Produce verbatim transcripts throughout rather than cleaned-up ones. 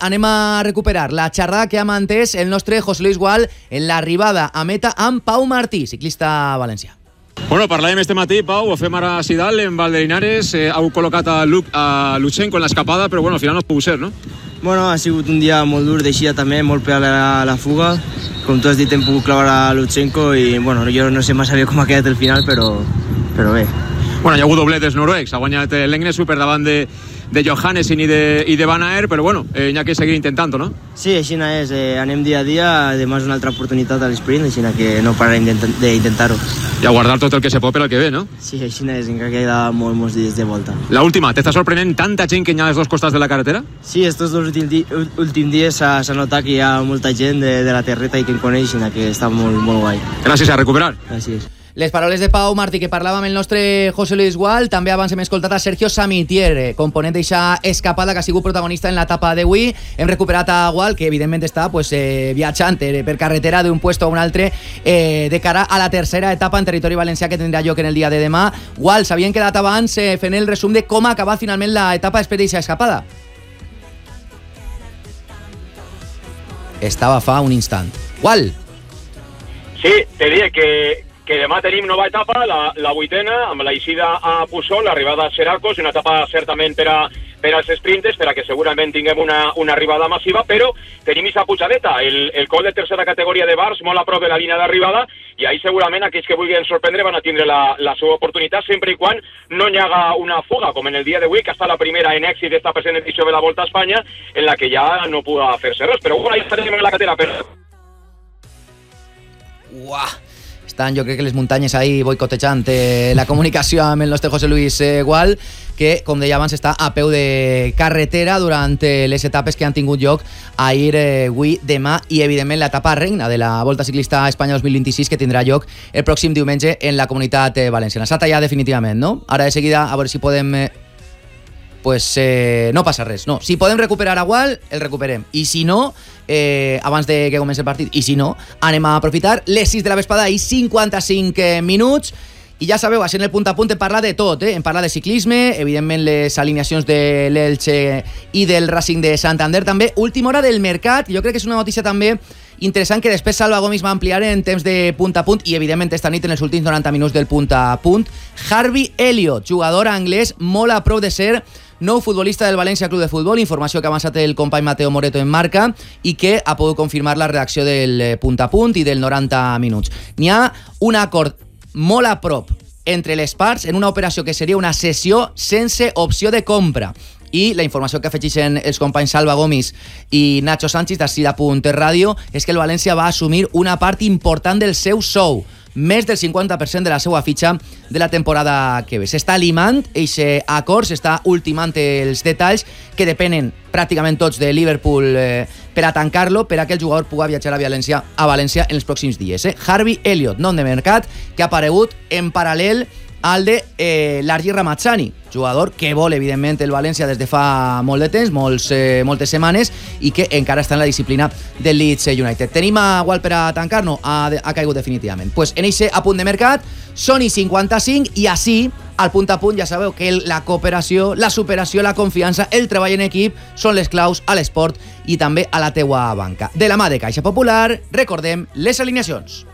anem a recuperar la xerrada que ha mantès el nostre José Luis Gual en l'arribada a meta amb Pau Martí, ciclista valencià. Bueno, parlàvem este matí, Pau, ho fem ara a Sidal, en Valderinares, eh, heu col·locat a, Luc, a Lutsenko en l'escapada, però bueno, al final no ha pogut ser, no? Bueno, ha sigut un dia molt dur d'eixida també, molt per a la, la fuga. Com tu has dit, hem pogut clavar a Lutsenko i bueno, jo no sé massa bé com ha quedat el final, però, però bé. Bueno, hi ha hagut doblet dels noruecs, ha guanyat l'Engnesu per davant de, de Johannessen i de, i de Van Aert, però bueno, eh, hi ha que seguir intentant-ho, no? Sí, així és, eh, anem dia a dia, demà és una altra oportunitat a l'esprint, així que no pararem d'intentar-ho. I a guardar tot el que se pot per al que ve, no? Sí, així és, encara queda molts, molts dies de volta. La última, t'està sorprenent tanta gent que hi ha a les dues costes de la carretera? Sí, estos dos últims, últims dies s'ha notat que hi ha molta gent de, de la terreta i que em coneix, que està molt, molt guai. Gràcies, a recuperar. Gràcies. Les paraules de Pau Martí que parlava amb el nostre José Luis Gual. També abans hem escoltat a Sergio Samitier, component d'eixa escapada que ha sigut protagonista en l'etapa d'avui. Hem recuperat a Gual, que evidentment està pues, eh, viatjant eh, per carretera d'un puesto a un altre eh, de cara a la tercera etapa en territori valencià que tindrà lloc en el dia de demà. Gual, s'havien quedat abans eh, fent el resum de com ha acabat finalment l'etapa després d'eixa escapada. Estava fa un instant. Gual! Sí, te diré que que demà tenim nova etapa, la, la vuitena, amb l'eixida a Puçol, l'arribada a Seracos, una etapa certament per a, per als sprinters, per a que segurament tinguem una, una arribada massiva, però tenim aquesta pujadeta, el, el col de tercera categoria de Bars, molt a prop de la línia d'arribada, i ahí segurament aquells que vulguin sorprendre van a tindre la, la seva oportunitat, sempre i quan no hi haga una fuga, com en el dia d'avui, que està la primera en èxit d'esta present edició de la Volta a Espanya, en la que ja no podrà fer-se res, però bueno, ahí estarem en la carretera. Però... Uah! Estan, jo crec que les muntanyes ahí boicotejant eh, la comunicació amb el nostre José Luis eh, Gual, que, com deia abans, està a peu de carretera durant eh, les etapes que han tingut lloc ahir, eh, avui, demà i, evidentment, l'etapa regna de la Volta Ciclista a Espanya dos mil vint-i-sis que tindrà lloc el pròxim diumenge en la Comunitat eh, Valenciana. S'ha tallat definitivament, no? Ara, de seguida, a veure si podem... Eh, pues eh, no passa res, no. Si podem recuperar a Gual, el recuperem. I si no, eh, abans de que comenci el partit, i si no, anem a aprofitar les sis de la vesprada i cinquanta-cinc eh, minuts. I ja sabeu, així en el punt a punt em parla de tot, eh? Em parla de ciclisme, evidentment les alineacions de l'Elche i del Racing de Santander també. Última hora del mercat, jo crec que és una notícia també interessant que després Salva Gomis va ampliar en temps de punt a punt i evidentment esta nit en els últims noranta minuts del punt a punt. Harvey Elliott, jugador anglès molt a prop de ser nou futbolista del València Club de Futbol, informació que ha avançat el company Mateo Moreto en marca i que ha pogut confirmar la redacció del punt a punt i del noranta minuts. N'hi ha un acord molt a prop entre les parts en una operació que seria una cessió sense opció de compra. I la informació que afegeixen els companys Salva Gomis i Nacho Sánchez d'Ací de Punt Ràdio és que el València va assumir una part important del seu sou, més del cinquanta per cent de la seva fitxa de la temporada que ve. S'està limant aquest acord, s'està ultimant els detalls que depenen pràcticament tots de Liverpool eh, per a tancar-lo, per a que el jugador pugui viatjar a València, a València en els pròxims dies. Eh? Harvey Elliott, nom de mercat, que ha aparegut en paral·lel al de eh, l'Argi Ramazzani, jugador que vol, evidentment, el València des de fa molt de temps, molts, eh, moltes setmanes, i que encara està en la disciplina del Leeds United. Tenim a Gual per a tancar-no? Ha, ha caigut definitivament. Pues en eixe apunt de mercat, són i cinquanta-cinc, i així, al punt a punt, ja sabeu que la cooperació, la superació, la confiança, el treball en equip són les claus a l'esport i també a la teua banca. De la mà de Caixa Popular, recordem les alineacions.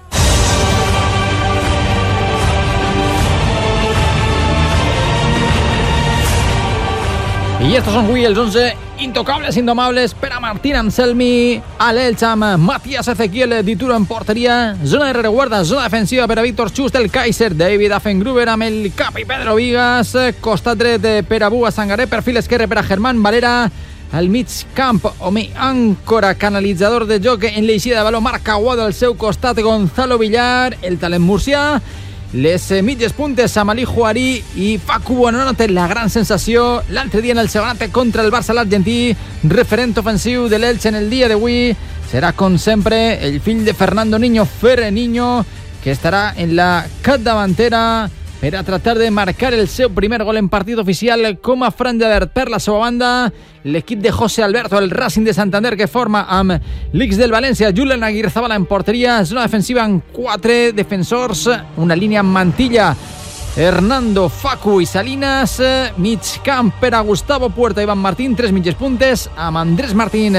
I estos són avui els onze intocables, indomables per a Martín Anselmi, a l'Elx amb Matías Ezequiel Dituro en porteria, zona de rereguarda, zona defensiva per a Víctor Schust, el Kaiser, David Affengruber amb el Capi Pedro Vigas, costat dret per a Bua Sangaré, perfil esquerre per a Germán Valera, al mig camp, home, àncora canalitzador de joc en l'eixida de baló, Marc Aguado al seu costat, Gonzalo Villar, el talent murcià, les mitges puntes Amalí Juarí i Facu Buonanotte, la gran sensació l'altre dia en el segon acte contra el Barça l'argentí, referent ofensiu de l'Elche en el dia d'avui, serà com sempre el fill de Fernando Niño, Ferre Niño, que estarà en la capdavantera per a tratar de marcar el seu primer gol en partit oficial com a franja verd. Per la seva banda, l'equip de José Alberto, el Racing de Santander, que forma amb l'X del València, Julen Aguirrezabala en porteria, zona defensiva amb quatre defensors, una línia amb Mantilla, Hernando, Facu i Salinas, mig camp per a Gustavo Puerta i Iván Martín, tres mitges puntes amb Andrés Martín,